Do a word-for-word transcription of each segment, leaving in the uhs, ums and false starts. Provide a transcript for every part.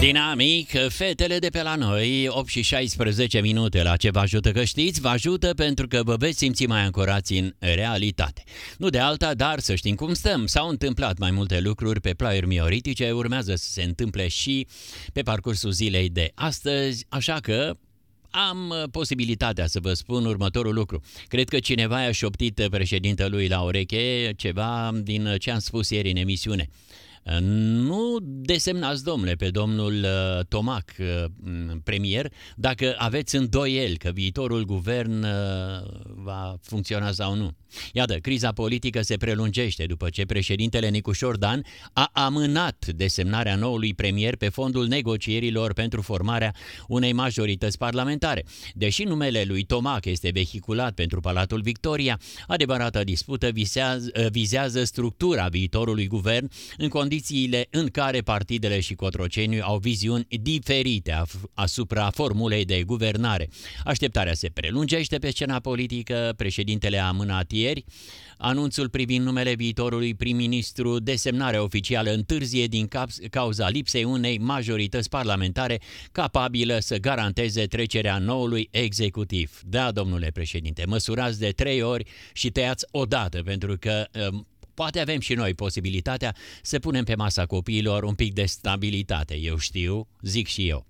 Dinamic, fetele de pe la noi, opt și șaisprezece minute. La ce vă ajută că știți? Vă ajută pentru că vă veți simți mai ancorați în realitate. Nu de alta, dar să știm cum stăm. S-au întâmplat mai multe lucruri pe plaiuri mioritice, urmează să se întâmple și pe parcursul zilei de astăzi, așa că am posibilitatea să vă spun următorul lucru. Cred că cineva i-a șoptit președintelui la ureche ceva din ce am spus ieri în emisiune. Nu desemnați, domnule, pe domnul Tomac premier dacă aveți îndoieli că viitorul guvern va funcționa sau nu. Iată, criza politică se prelungește după ce președintele Nicușor Dan a amânat desemnarea noului premier pe fondul negocierilor pentru formarea unei majorități parlamentare. Deși numele lui Tomac este vehiculat pentru Palatul Victoria, adevărata dispută visează, vizează structura viitorului guvern în condițiile în care partidele și Cotroceniu au viziuni diferite asupra formulei de guvernare. Așteptarea se prelungește pe scena politică, președintele a amânat ieri anunțul privind numele viitorului prim-ministru, desemnarea oficială întârzie din cauza lipsei unei majorități parlamentare capabilă să garanteze trecerea noului executiv. Da, domnule președinte, măsurați de trei ori și tăiați odată, pentru că um, poate avem și noi posibilitatea să punem pe masa copiilor un pic de stabilitate. Eu știu, zic și eu.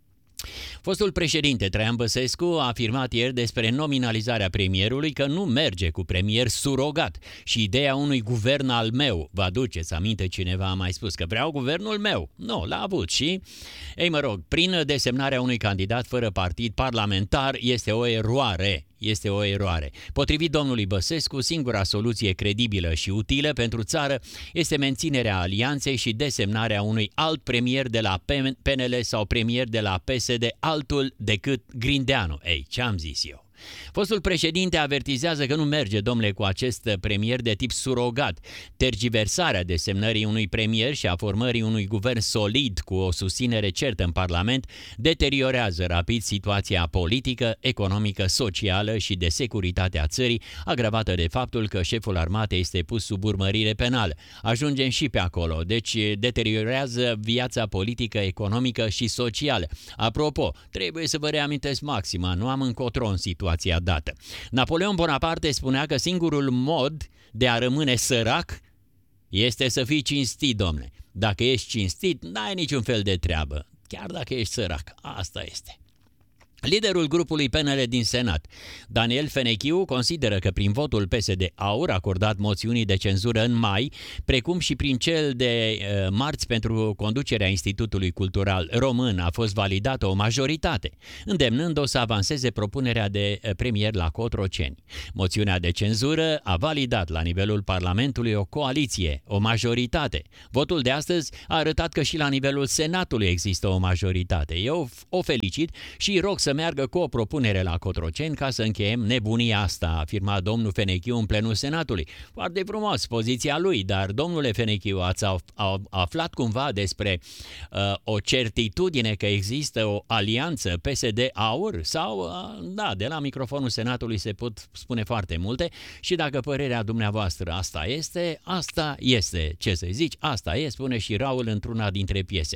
Fostul președinte Traian Băsescu a afirmat ieri despre nominalizarea premierului că nu merge cu premier surogat și ideea unui guvern al meu. Vă aduceți aminte, cineva a mai spus că vreau guvernul meu? Nu, l-a avut și... Ei, mă rog, prin desemnarea unui candidat fără partid parlamentar este o eroare. Este o eroare. Potrivit domnului Băsescu, singura soluție credibilă și utilă pentru țară este menținerea alianței și desemnarea unui alt premier de la P N L sau premier de la P S D, altul decât Grindeanu. Ei, ce-am zis eu? Fostul președinte avertizează că nu merge, domnule, cu acest premier de tip surogat. Tergiversarea desemnării unui premier și a formării unui guvern solid cu o susținere certă în Parlament deteriorează rapid situația politică, economică, socială și de securitate a țării, agravată de faptul că șeful armatei este pus sub urmărire penală. Ajungem și pe acolo, deci deteriorează viața politică, economică și socială. Apropo, trebuie să vă reamintesc maxima, nu am încotro în situația dată. Napoleon Bonaparte spunea că singurul mod de a rămâne sărac este să fii cinstit, domne. Dacă ești cinstit, n-ai niciun fel de treabă, chiar dacă ești sărac. Asta este. Liderul grupului P N L din Senat, Daniel Fenechiu, consideră că prin votul P S D Aur acordat moțiunii de cenzură în mai, precum și prin cel de uh, marți pentru conducerea Institutului Cultural Român, a fost validată o majoritate, îndemnând-o să avanseze propunerea de premier la Cotroceni. Moțiunea de cenzură a validat la nivelul Parlamentului o coaliție, o majoritate. Votul de astăzi a arătat că și la nivelul Senatului există o majoritate. Eu o felicit și rog să meargă cu o propunere la Cotroceni ca să încheiem nebunia asta, a afirmat domnul Fenechiu în plenul Senatului. Foarte frumos poziția lui, dar domnule Fenechiu, ați aflat cumva despre uh, o certitudine că există o alianță P S D-Aur? Sau, uh, da, de la microfonul Senatului se pot spune foarte multe și dacă părerea dumneavoastră asta este, asta este. Ce să zici, asta e, spune și Raul într-una dintre piese.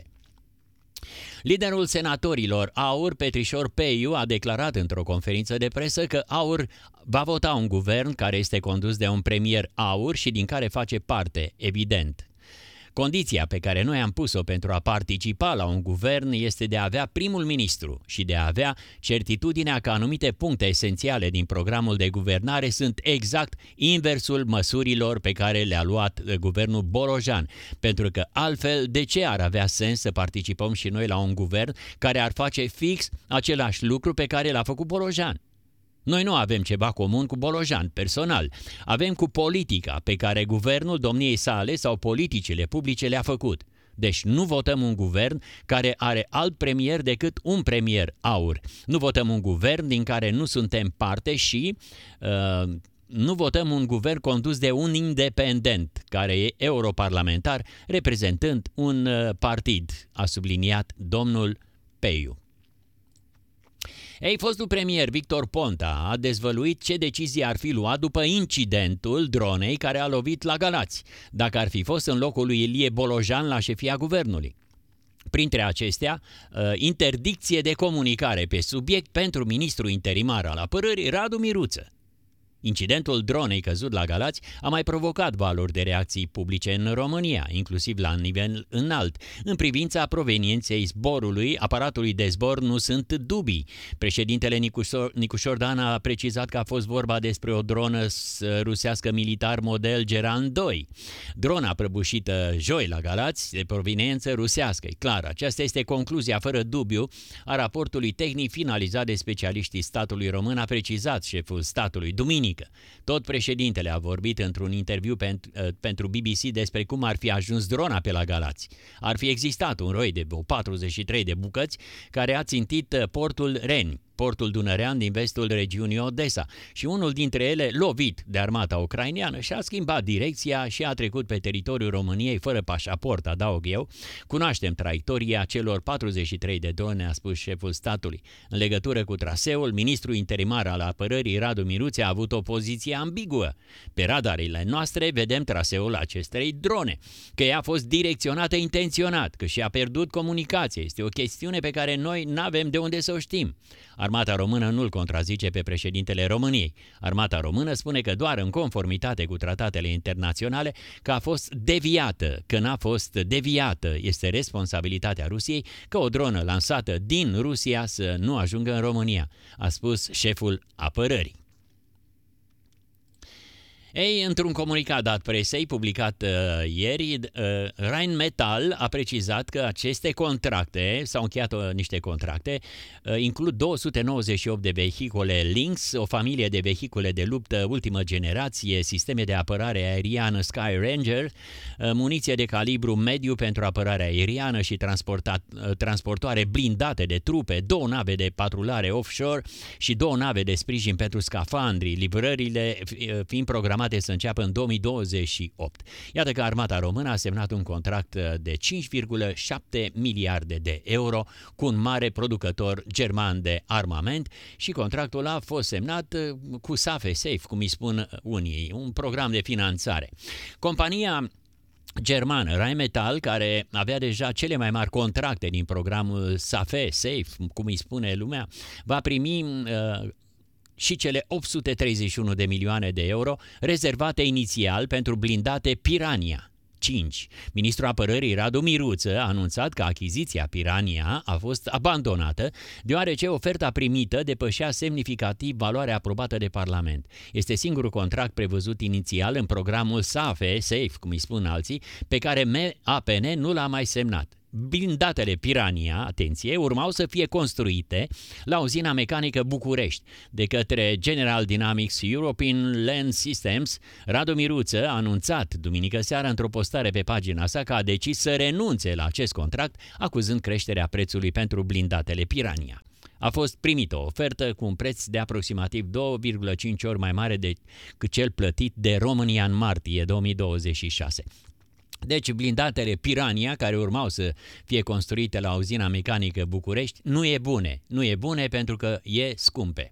Liderul senatorilor Aur, Petrișor Peiu, a declarat într-o conferință de presă că Aur va vota un guvern care este condus de un premier Aur și din care face parte, evident. Condiția pe care noi am pus-o pentru a participa la un guvern este de a avea primul ministru și de a avea certitudinea că anumite puncte esențiale din programul de guvernare sunt exact inversul măsurilor pe care le-a luat guvernul Bolojan. Pentru că altfel, de ce ar avea sens să participăm și noi la un guvern care ar face fix același lucru pe care l-a făcut Bolojan? Noi nu avem ceva comun cu Bolojan, personal. Avem cu politica pe care guvernul domniei sale sau politicile publice le-a făcut. Deci nu votăm un guvern care are alt premier decât un premier Aur. Nu votăm un guvern din care nu suntem parte și... Uh, nu votăm un guvern condus de un independent, care e europarlamentar, reprezentând un uh, partid, a subliniat domnul Peiu. Ei, fostul premier Victor Ponta a dezvăluit ce decizie ar fi luat după incidentul dronei care a lovit la Galați, dacă ar fi fost în locul lui Ilie Bolojan la șefia guvernului. Printre acestea, interdicție de comunicare pe subiect pentru ministrul interimar al apărării Radu Miruță. Incidentul dronei căzut la Galați a mai provocat valuri de reacții publice în România, inclusiv la nivel înalt. În privința provenienței zborului, aparatului de zbor nu sunt dubii. Președintele Nicușor, Nicușor Dan a precizat că a fost vorba despre o dronă rusească militar model Geran doi. Drona prăbușită joi la Galați, de proveniență rusească. E clar, aceasta este concluzia fără dubiu a raportului tehnic finalizat de specialiștii statului român, a precizat șeful statului duminică. Tot președintele a vorbit într-un interviu pentru, pentru B B C despre cum ar fi ajuns drona pe la Galați. Ar fi existat un roi de patruzeci și trei de bucăți care a țintit portul Reni, portul dunărean din vestul regiunii Odessa, și unul dintre ele, lovit de armata ucraineană, și-a schimbat direcția și a trecut pe teritoriul României fără pașaport, adaug eu. Cunoaștem traiectoria celor patruzeci și trei de drone, a spus șeful statului. În legătură cu traseul, ministrul interimar al apărării Radu Miruță a avut o poziție ambiguă. Pe radarele noastre vedem traseul acestei drone, că ea a fost direcționată intenționat, că și-a pierdut comunicație. Este o chestiune pe care noi n-avem de unde să o știm. Armata română nu-l contrazice pe președintele României. Armata română spune că doar în conformitate cu tratatele internaționale că a fost deviată, că n-a fost deviată. Este responsabilitatea Rusiei că o dronă lansată din Rusia să nu ajungă în România, a spus șeful apărării. Ei, într-un comunicat dat presei, publicat uh, ieri, uh, Rheinmetall a precizat că aceste contracte, s-au încheiat uh, niște contracte, uh, includ două sute nouăzeci și opt de vehicule Lynx, o familie de vehicule de luptă ultimă generație, sisteme de apărare aeriană Sky Ranger, uh, muniție de calibru mediu pentru apărare aeriană și uh, transportoare blindate de trupe, două nave de patrulare offshore și două nave de sprijin pentru scafandri, livrările uh, fiind programate să înceapă în două mii douăzeci și opt. Iată că armata română a semnat un contract de cinci virgulă șapte miliarde de euro cu un mare producător german de armament și contractul a fost semnat cu SAFE, SAFE, cum îi spun unii, un program de finanțare. Compania germană Rheinmetall, care avea deja cele mai mari contracte din programul SAFE, SAFE, cum îi spune lumea, va primi uh, și cele opt sute treizeci și unu de milioane de euro rezervate inițial pentru blindate Piranha cinci. Ministrul apărării Radu Miruță a anunțat că achiziția Piranha a fost abandonată deoarece oferta primită depășea semnificativ valoarea aprobată de Parlament. Este singurul contract prevăzut inițial în programul SAFE, SAFE, cum îi spun alții, pe care M A P N nu l-a mai semnat. Blindatele Piranha, atenție, urmau să fie construite la uzina mecanică București de către General Dynamics European Land Systems. Radu Miruță a anunțat duminică seara într-o postare pe pagina sa că a decis să renunțe la acest contract, acuzând creșterea prețului pentru blindatele Piranha. A fost primită o ofertă cu un preț de aproximativ două virgulă cinci ori mai mare decât cel plătit de România în martie două mii douăzeci și șase. Deci blindatele Piranha, care urmau să fie construite la uzina mecanică București, nu e bune. Nu e bune pentru că e scumpe.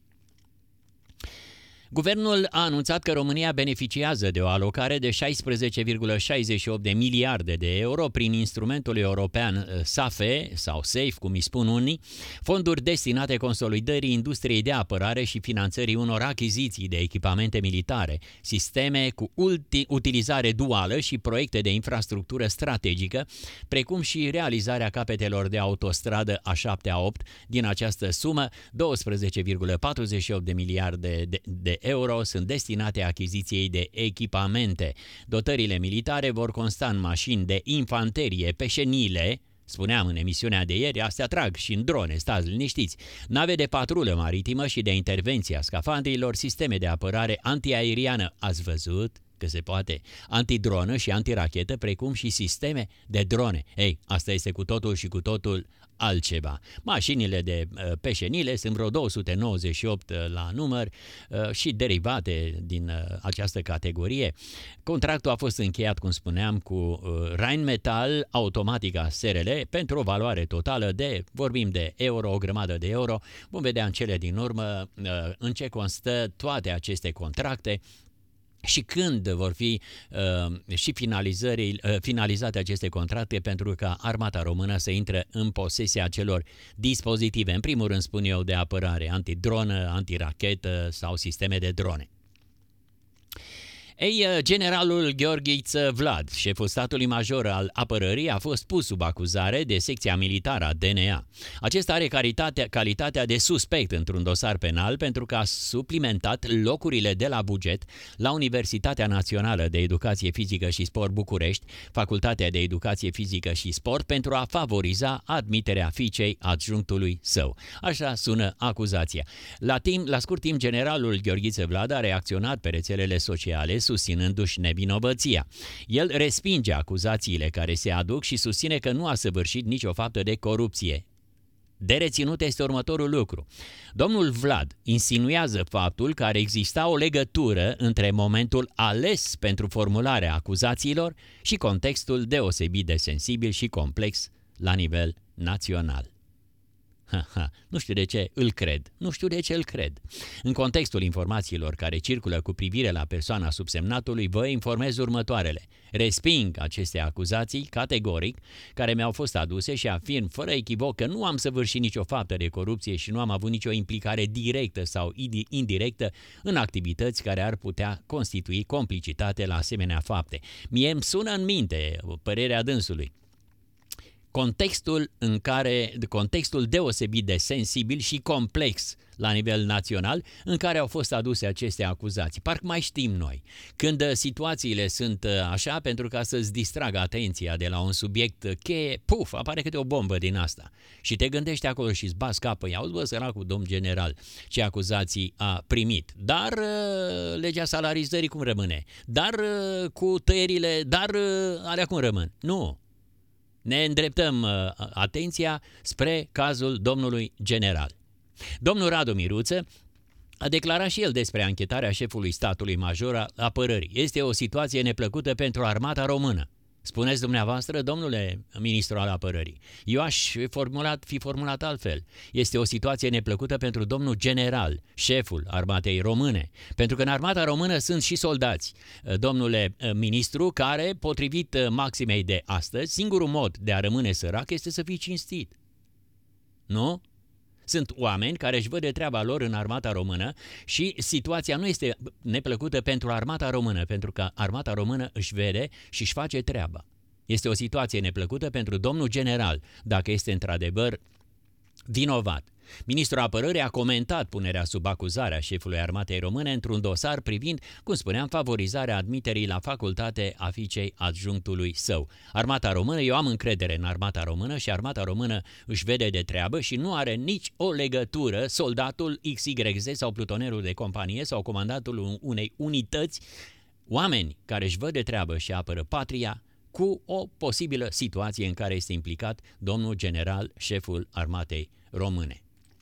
Guvernul a anunțat că România beneficiază de o alocare de șaisprezece virgulă șaizeci și opt de miliarde de euro prin instrumentul european SAFE sau SAFE, cum îi spun unii, fonduri destinate consolidării industriei de apărare și finanțării unor achiziții de echipamente militare, sisteme cu ulti- utilizare duală și proiecte de infrastructură strategică, precum și realizarea capetelor de autostradă A șapte A opt. Din această sumă, douăsprezece virgulă patruzeci și opt de miliarde de, de euro sunt destinate achiziției de echipamente. Dotările militare vor consta în mașini de infanterie peșenile, spuneam în emisiunea de ieri, astea trag și în drone, stați liniștiți, nave de patrulă maritimă și de intervenție a scafandrilor, sisteme de apărare antiaeriană, ați văzut că se poate, antidronă și antirachetă, precum și sisteme de drone. Ei, asta este cu totul și cu totul altceva. Mașinile de uh, peșenile sunt vreo două sute nouăzeci și opt la număr uh, și derivate din uh, această categorie. Contractul a fost încheiat, cum spuneam, cu uh, Rheinmetall, Automatica S R L, pentru o valoare totală de, vorbim de euro, o grămadă de euro. Vom vedea în cele din urmă uh, în ce constă toate aceste contracte. și când vor fi uh, și finalizări, uh, finalizate aceste contracte pentru ca armata română să intre în posesia celor dispozitive, în primul rând spun eu de apărare, antidronă, antirachetă sau sisteme de drone. Ei, generalul Gheorghiță Vlad, șeful statului major al apărării, a fost pus sub acuzare de secția militară a D N A. Acesta are calitatea, calitatea de suspect într-un dosar penal pentru că a suplimentat locurile de la buget la Universitatea Națională de Educație Fizică și Sport București, Facultatea de Educație Fizică și Sport, pentru a favoriza admiterea fiicei adjunctului său. Așa sună acuzația. La, timp, la scurt timp, generalul Gheorghiță Vlad a reacționat pe rețelele sociale susținându-și nevinovăția. El respinge acuzațiile care se aduc și susține că nu a săvârșit nicio faptă de corupție. De reținut este următorul lucru. Domnul Vlad insinuează faptul că ar exista o legătură între momentul ales pentru formularea acuzațiilor și contextul deosebit de sensibil și complex la nivel național. Ha, ha, nu știu de ce îl cred, nu știu de ce îl cred. În contextul informațiilor care circulă cu privire la persoana subsemnatului, vă informez următoarele. Resping aceste acuzații categoric care mi-au fost aduse și afirm fără echivoc că nu am săvârșit nicio faptă de corupție și nu am avut nicio implicare directă sau indirectă în activități care ar putea constitui complicitate la asemenea fapte. Mie îmi sună în minte părerea dânsului. Contextul în care, contextul deosebit de sensibil și complex la nivel național în care au fost aduse aceste acuzații. Parcă mai știm noi, când situațiile sunt așa, pentru ca să-ți distragă atenția de la un subiect cheie, puf, apare câte o bombă din asta. Și te gândești acolo și îți bați capă, iau bă, săracul domn general, ce acuzații a primit. Dar legea salarizării cum rămâne? Dar cu tăierile, dar alea cum rămân? Nu. Ne îndreptăm uh, atenția spre cazul domnului general. Domnul Radu Miruță a declarat și el despre anchetarea șefului statului major al apărării. Este o situație neplăcută pentru armata română. Spuneți dumneavoastră, domnule ministru al apărării. Eu aș fi formulat, fi formulat altfel. Este o situație neplăcută pentru domnul general, șeful armatei române. Pentru că în armata română sunt și soldați, domnule ministru, care, potrivit maximei de astăzi, singurul mod de a rămâne sărac este să fii cinstit. Nu? Sunt oameni care își văd de treaba lor în armata română și situația nu este neplăcută pentru armata română, pentru că armata română își vede și își face treaba. Este o situație neplăcută pentru domnul general, dacă este într-adevăr vinovat. Ministrul apărării a comentat punerea sub acuzare a șefului armatei române într-un dosar privind, cum spuneam, favorizarea admiterii la facultate a fiicei adjunctului său. Armata română, eu am încredere în armata română și armata română își vede de treabă și nu are nici o legătură soldatul X Y Z sau plutonerul de companie sau comandantul unei unități, oameni care își văd de treabă și apără patria, cu o posibilă situație în care este implicat domnul general, șeful armatei române.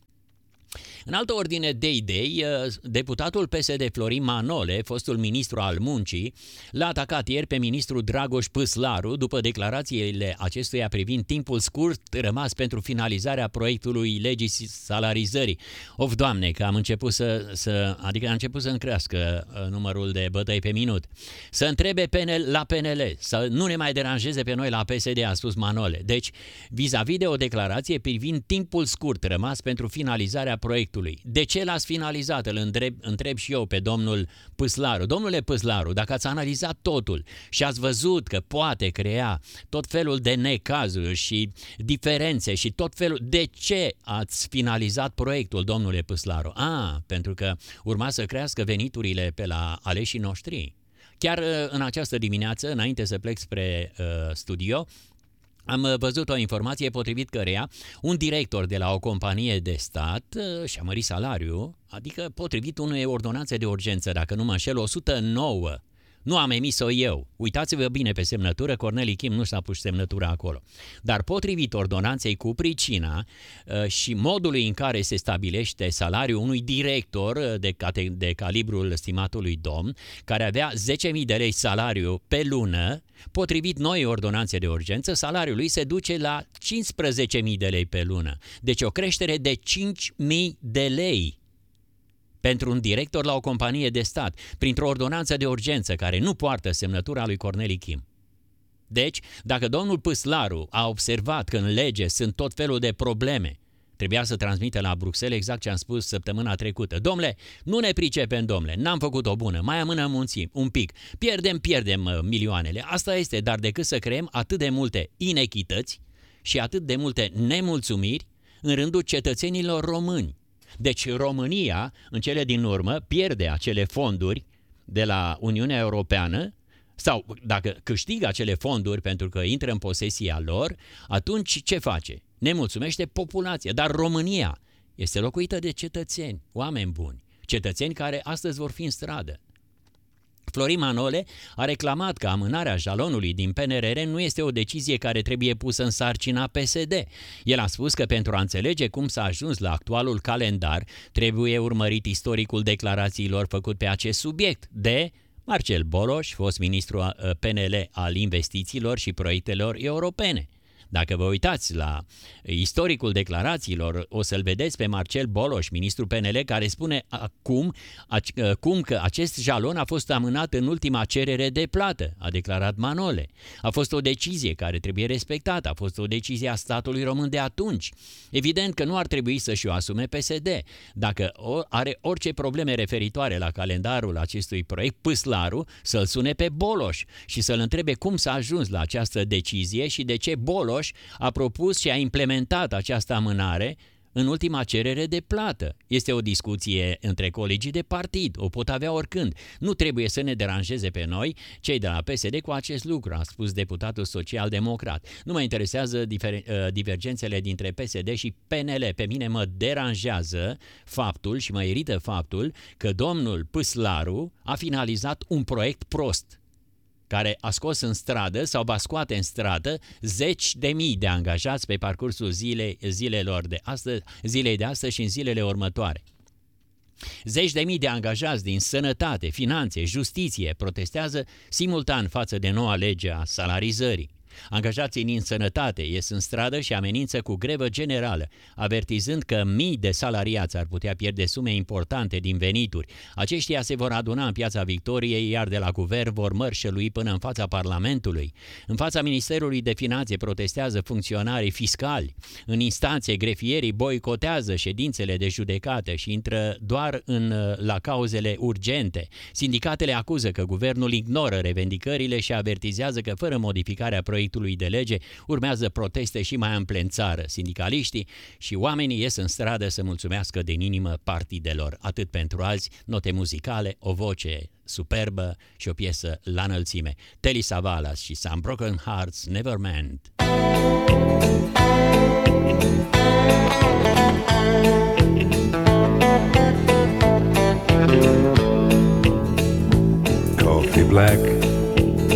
În altă ordine de idei, deputatul P S D Florin Manole, fostul ministru al muncii, l-a atacat ieri pe ministrul Dragoș Păslaru după declarațiile acestuia privind timpul scurt rămas pentru finalizarea proiectului legii salarizării. Of, Doamne, că am început să, să adică a început să încrească numărul de bătăi pe minut. Să întrebe P N L la P N L, să nu ne mai deranjeze pe noi la P S D, a spus Manole. Deci, vis-a-vis de o declarație privind timpul scurt rămas pentru finalizarea proiectului. De ce l-ați finalizat? Îl întreb, întreb și eu pe domnul Păslaru. Domnule Păslaru, dacă ați analizat totul și ați văzut că poate crea tot felul de necazuri și diferențe și tot felul, de ce ați finalizat proiectul, domnule Păslaru? A, pentru că urma să crească veniturile pe la aleșii noștri. Chiar în această dimineață, înainte să plec spre uh, studio, am văzut o informație potrivit căreia un director de la o companie de stat și-a mărit salariul, adică potrivit unei ordonanțe de urgență, dacă nu mă înșel, o sută nouă. Nu am emis-o eu. Uitați-vă bine pe semnătură, Corneli Kim nu și-a pus semnătura acolo. Dar potrivit ordonanței cu pricina și modului în care se stabilește salariul unui director de, cate- de calibrul stimatului domn, care avea zece mii de lei salariu pe lună, potrivit noi ordonanțe de urgență, salariul lui se duce la cincisprezece mii de lei pe lună. Deci o creștere de cinci mii de lei. pentru un director la o companie de stat, printr-o ordonanță de urgență care nu poartă semnătura lui Corneli Kim. Deci, dacă domnul Păslaru a observat că în lege sunt tot felul de probleme, trebuia să transmită la Bruxelles exact ce am spus săptămâna trecută. Domnule, nu ne pricepem, domnule, n-am făcut o bună, mai amânăm un, un pic, pierdem, pierdem uh, milioanele. Asta este, dar decât să creăm atât de multe inechități și atât de multe nemulțumiri în rândul cetățenilor români. Deci România, în cele din urmă, pierde acele fonduri de la Uniunea Europeană sau dacă câștigă acele fonduri pentru că intră în posesia lor, atunci ce face? Ne mulțumește populația, dar România este locuită de cetățeni, oameni buni, cetățeni care astăzi vor fi în stradă. Florin Manole a reclamat că amânarea jalonului din P N R R nu este o decizie care trebuie pusă în sarcina P S D. El a spus că pentru a înțelege cum s-a ajuns la actualul calendar, trebuie urmărit istoricul declarațiilor făcut pe acest subiect de Marcel Boloș, fost ministru P N L al investițiilor și proiectelor europene. Dacă vă uitați la istoricul declarațiilor, o să-l vedeți pe Marcel Boloș, ministrul P N L, care spune acum cum că acest jalon a fost amânat în ultima cerere de plată, a declarat Manole. A fost o decizie care trebuie respectată, a fost o decizie a statului român de atunci. Evident că nu ar trebui să-și o asume P S D. Dacă are orice probleme referitoare la calendarul acestui proiect, Păslaru să-l sune pe Boloș și să-l întrebe cum s-a ajuns la această decizie și de ce Boloș a propus și a implementat această amânare în ultima cerere de plată. Este o discuție între colegii de partid, o pot avea oricând. Nu trebuie să ne deranjeze pe noi, cei de la P S D, cu acest lucru, a spus deputatul social-democrat. Nu mă interesează difer- divergențele dintre P S D și P N L. Pe mine mă deranjează faptul și mă irită faptul că domnul Păslaru a finalizat un proiect prost, care a scos în stradă sau va scoate în stradă zeci de mii de angajați pe parcursul zilei, zilelor de astăzi, zilei de astăzi și în zilele următoare. Zeci de mii de angajați din sănătate, finanțe, justiție protestează simultan față de noua lege a salarizării. Angajații din sănătate ies în stradă și amenință cu grevă generală, avertizând că mii de salariați ar putea pierde sume importante din venituri. Aceștia se vor aduna în Piața Victoriei, iar de la guvern vor mărșălui până în fața Parlamentului. În fața Ministerului de Finanțe protestează funcționarii fiscali. În instanțe, grefierii boicotează ședințele de judecată și intră doar în, la cauzele urgente. Sindicatele acuză că guvernul ignoră revendicările și avertizează că fără modificarea proiectului proiectului de lege urmează proteste și mai ample în țară. Sindicaliștii și oamenii ies în stradă să mulțumească din inimă partidelor. Atât pentru azi, note muzicale, o voce superbă și o piesă la înălțime. Telly Savalas și Some Broken Hearts Never Meant. Coffee black